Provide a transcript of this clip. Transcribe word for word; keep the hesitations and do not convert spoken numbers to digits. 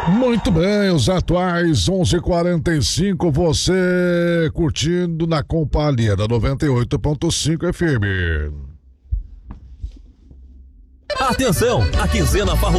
Muito bem, os atuais onze e quarenta e cinco, você curtindo na companhia da noventa e oito ponto cinco F M. Atenção, a quinzena farroupilha